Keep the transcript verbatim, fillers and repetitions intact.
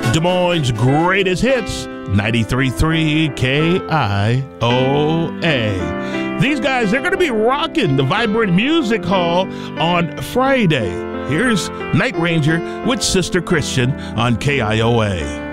Des Moines' greatest hits, ninety-three point three K I O A. These guys, they're going to be rocking the Vibrant Music Hall on Friday. Here's Night Ranger with Sister Christian on K I O A.